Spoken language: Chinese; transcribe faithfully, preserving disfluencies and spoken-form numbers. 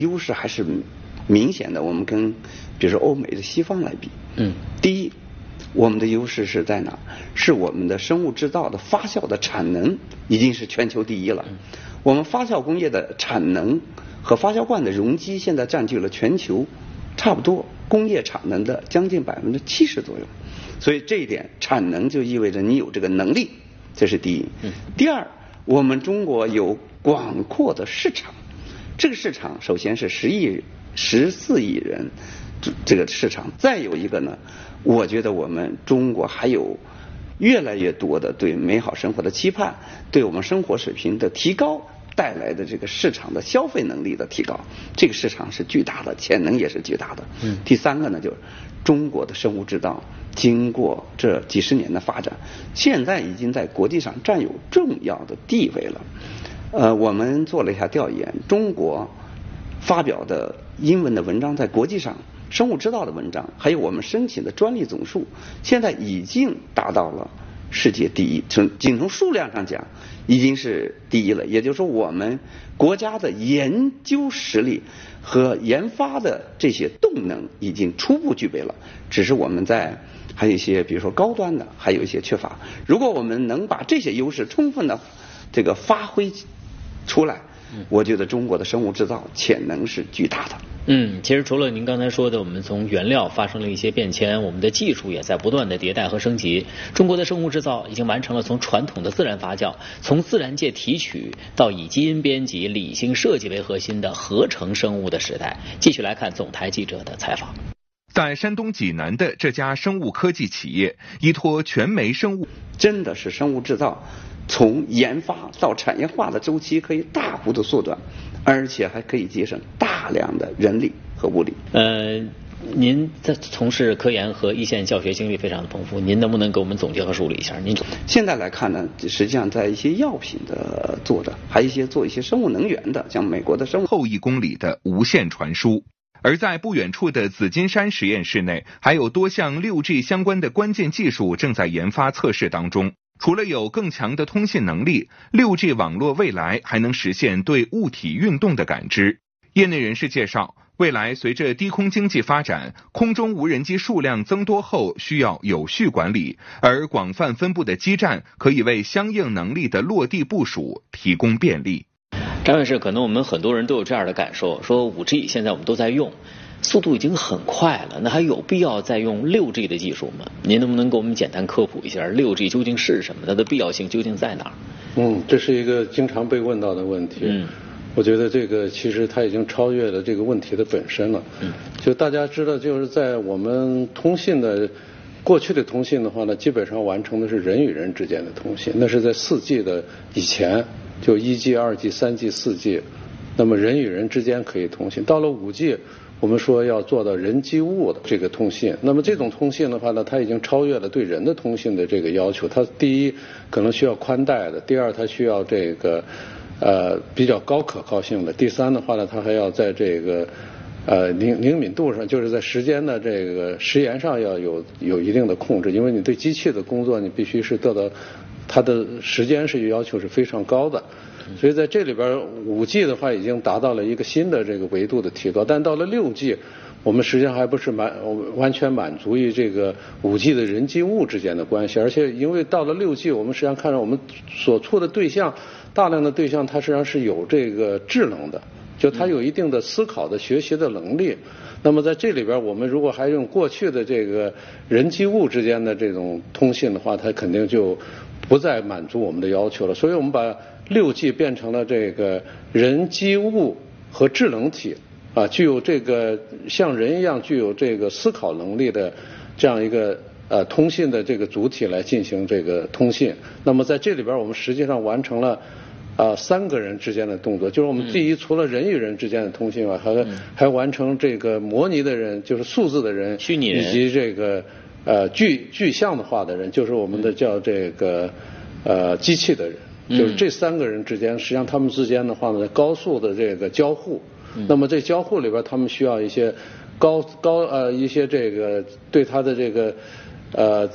优势还是明显的。我们跟比如说欧美的西方来比，嗯，第一，我们的优势是在哪？是我们的生物制造的发酵的产能已经是全球第一了。我们发酵工业的产能和发酵罐的容积现在占据了全球差不多工业产能的将近百分之七十左右。所以这一点，产能就意味着你有这个能力，这是第一。第二，我们中国有广阔的市场。这个市场首先是十亿、十四亿人，这个市场。再有一个呢，我觉得我们中国还有越来越多的对美好生活的期盼，对我们生活水平的提高带来的这个市场的消费能力的提高，这个市场是巨大的，潜能也是巨大的。嗯。第三个呢，就是中国的生物制造经过这几十年的发展，现在已经在国际上占有重要的地位了。呃，我们做了一下调研，中国发表的英文的文章在国际上，生物制造的文章，还有我们申请的专利总数，现在已经达到了世界第一，从仅从数量上讲，已经是第一了。也就是说，我们国家的研究实力和研发的这些动能已经初步具备了，只是我们在还有一些，比如说高端的，还有一些缺乏。如果我们能把这些优势充分的这个发挥出来，我觉得中国的生物制造潜能是巨大的。 嗯，其实除了您刚才说的，我们从原料发生了一些变迁，我们的技术也在不断的迭代和升级。中国的生物制造已经完成了从传统的自然发酵，从自然界提取到以基因编辑、理性设计为核心的合成生物的时代。继续来看总台记者的采访。 在山东济南的这家生物科技企业，依托全酶生物， 真的是生物制造从研发到产业化的周期可以大幅度缩短，而且还可以节省大量的人力和物力。 呃，您在从事科研和一线教学经历非常的丰富，您能不能给我们总结和梳理一下？您现在来看呢，实际上在一些药品的做的，还有一些做一些生物能源的，像美国的生物后一公里的无线传输。而在不远处的紫金山实验室内，还有多项 六 G 相关的关键技术正在研发测试当中。除了有更强的通信能力， 六 G 网络未来还能实现对物体运动的感知。业内人士介绍，未来随着低空经济发展，空中无人机数量增多后需要有序管理，而广泛分布的基站可以为相应能力的落地部署提供便利。 张院士，可能我们很多人都有这样的感受，说 五 G 现在我们都在用，速度已经很快了，那还有必要再用 六 G 的技术吗？您能不能给我们简单科普一下 六 G 究竟是什么，它的必要性究竟在哪儿？ 嗯，这是一个经常被问到的问题。嗯，我觉得这个其实它已经超越了这个问题的本身了。嗯，就大家知道，就是在我们通信的过去的通信的话呢，基本上完成的是人与人之间的通信，那是在 四 G 的以前，就一 G、二 G、三 G、四 G， 那么人与人之间可以通信。到了 五 G， 我们说要做到人机物的这个通信，那么这种通信的话呢，它已经超越了对人的通信的这个要求。它第一可能需要宽带的，第二它需要这个呃比较高可靠性的，第三的话呢，它还要在这个呃灵灵敏度上，就是在时间的这个时延上要有有一定的控制，因为你对机器的工作你必须是得到它的时间是要求是非常高的。所以在这里边 五 G 的话已经达到了一个新的这个维度的提高，但到了 六 G， 我们实际上还不是满完全满足于这个 五 G 的人机物之间的关系，而且因为到了 六 G， 我们实际上看到我们所处的对象，大量的对象它实际上是有这个智能的，就它有一定的思考的学习的能力。那么在这里边，我们如果还用过去的这个人机物之间的这种通信的话，它肯定就不再满足我们的要求了。所以我们把 六 G 变成了这个人机物和智能体啊，具有这个像人一样具有这个思考能力的这样一个呃通信的这个主体来进行这个通信。那么在这里边，我们实际上完成了啊、呃、三个人之间的动作，就是我们第一，除了人与人之间的通信外，还还完成这个模拟的人，就是数字的人， 虚拟人， 以及这个呃具具象的化的人，就是我们的叫这个呃机器的人。就是这三个人之间，实际上他们之间的话呢，高速的这个交互。那么这交互里边，他们需要一些高高呃一些这个对他的这个呃